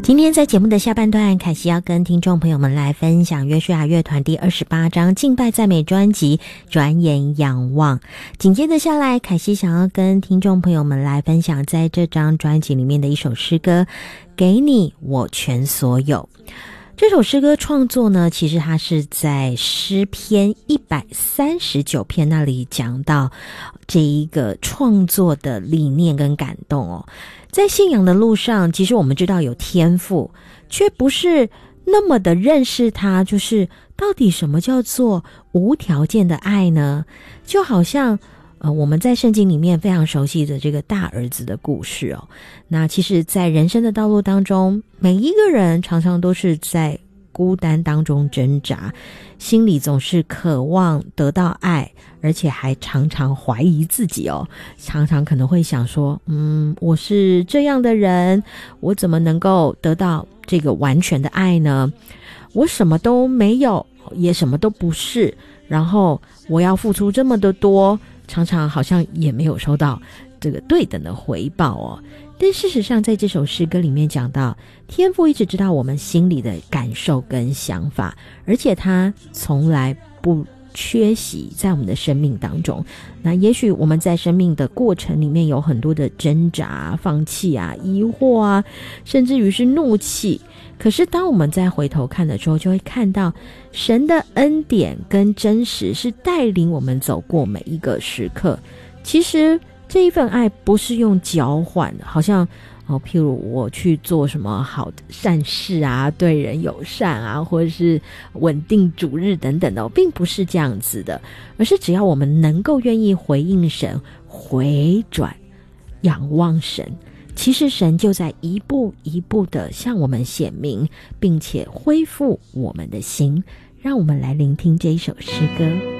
今天在节目的下半段，凯西要跟听众朋友们来分享约书亚乐团第28张敬拜赞美专辑转眼仰望。紧接着下来，凯西想要跟听众朋友们来分享在这张专辑里面的一首诗歌，给你我全所有。这首诗歌创作呢，其实它是在诗篇139篇那里讲到这一个创作的理念跟感动哦。在信仰的路上，其实我们知道有天赋，却不是那么的认识他，就是到底什么叫做无条件的爱呢？就好像我们在圣经里面非常熟悉的这个大儿子的故事哦。那其实在人生的道路当中，每一个人常常都是在孤单当中挣扎，心里总是渴望得到爱，而且还常常怀疑自己哦，常常可能会想说我是这样的人，我怎么能够得到这个完全的爱呢？我什么都没有，也什么都不是，然后我要付出这么的多，常常好像也没有收到这个对等的回报哦。但事实上在这首诗歌里面讲到，天父一直知道我们心里的感受跟想法，而且他从来不缺席在我们的生命当中。那也许我们在生命的过程里面有很多的挣扎、放弃啊、疑惑啊，甚至于是怒气，可是当我们再回头看的时候，就会看到神的恩典跟真实是带领我们走过每一个时刻。其实这一份爱不是用交换的，好像譬如我去做什么好的善事啊，对人友善啊，或者是稳定主日等等的，并不是这样子的，而是只要我们能够愿意回应神，回转仰望神，其实神就在一步一步的向我们显明，并且恢复我们的心。让我们来聆听这一首诗歌。